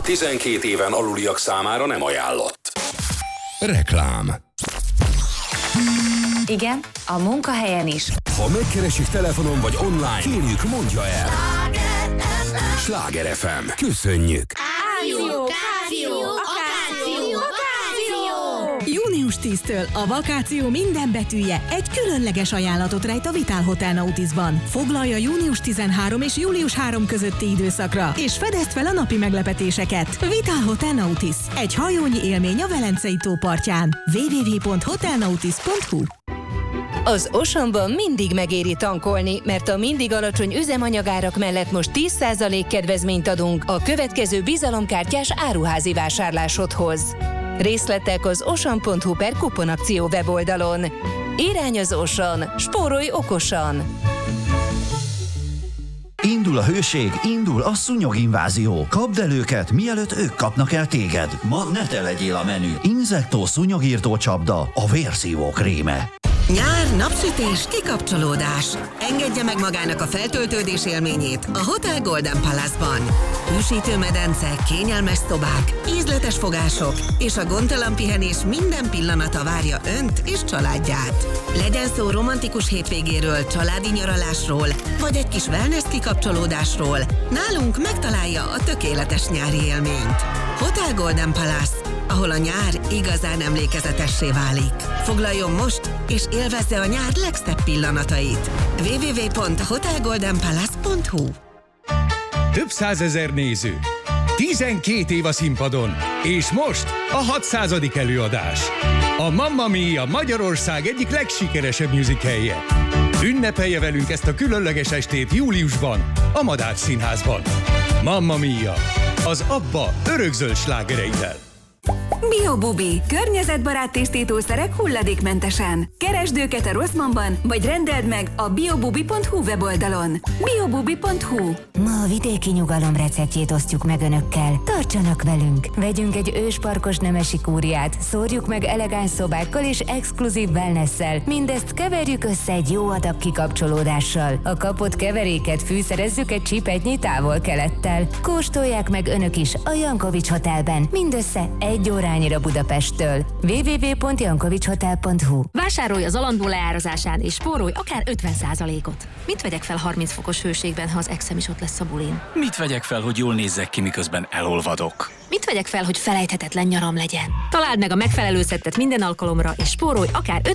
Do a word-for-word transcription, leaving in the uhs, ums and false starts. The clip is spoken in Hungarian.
tizenkét éven aluliak számára nem ajánlott. Reklám. Igen, a munkahelyen is. Ha megkeresik telefonon vagy online, kérjük, mondja el. Sláger ef em. Köszönjük. Kázió, kázió, akáció, akáció. június tízedikétől a vakáció minden betűje egy különleges ajánlatot rejt a Vitál Hotel Nautisban. Foglalja június tizenharmadika és július harmadika közötti időszakra, és fedezd fel a napi meglepetéseket. Vitál Hotel Nautis. Egy hajónyi élmény a Velencei tó partján. double-u double-u double-u pont hotelnautis pont hu. Az Oceanban mindig megéri tankolni, mert a mindig alacsony üzemanyagárak mellett most tíz százalék kedvezményt adunk a következő bizalomkártyás áruházi vásárlásodhoz. Részletek az ocean pont hu per kuponakció weboldalon. Irány az Ocean, spórolj okosan! Indul a hőség, indul a szúnyoginvázió. Kapd el őket, mielőtt ők kapnak el téged. Ma ne te legyél a menü. Inzektó szúnyogírtó csapda, a vérszívó kréme. Nyár, napsütés, kikapcsolódás. Engedje meg magának a feltöltődés élményét a Hotel Golden Palace-ban. Hűsítő medence, kényelmes szobák, ízletes fogások és a gondtalan pihenés minden pillanata várja önt és családját. Legyen szó romantikus hétvégéről, családi nyaralásról, vagy egy kis wellness kikapcsolódásról, nálunk megtalálja a tökéletes nyári élményt. Hotel Golden Palace, ahol a nyár igazán emlékezetessé válik. Foglaljon most, és élvezze a nyár legszebb pillanatait. double-u double-u double-u pont hotel golden palace pont hu. Több százezer néző, tizenkét év a színpadon, és most a hatszázadik előadás. A Mamma Mia Magyarország egyik legsikeresebb musicalje. Ünnepelje velünk ezt a különleges estét júliusban, a Madách Színházban. Mamma Mia, az Abba örökzöld slágereivel. Biobubi. Környezetbarát tisztítószerek hulladékmentesen. Keresd őket a Rossmannban, vagy rendeld meg a biobubi pont hu weboldalon. biobubi pont hu. Ma a vidéki nyugalom receptjét osztjuk meg önökkel. Tartsanak velünk! Vegyünk egy ősparkos nemesi kúriát, szórjuk meg elegáns szobákkal és exkluzív wellnesszel. Mindezt keverjük össze egy jó adag kikapcsolódással. A kapott keveréket fűszerezzük egy csipetnyi távol-kelettel. Kóstolják meg önök is a Jankovics Hotelben. Mindössze egy órányira Budapesttől. double-u double-u double-u pont jankovics hotel pont hu. Vásárolj az Alandó leárazásán és spórolj akár ötven százalékot. Mit vegyek fel harminc fokos hőségben, ha az exem is ott lesz a bulin? Mit vegyek fel, hogy jól nézzek ki, miközben elolvadok? Mit vegyek fel, hogy felejthetetlen nyaram legyen? Találd meg a megfelelő szettet minden alkalomra és spórolj akár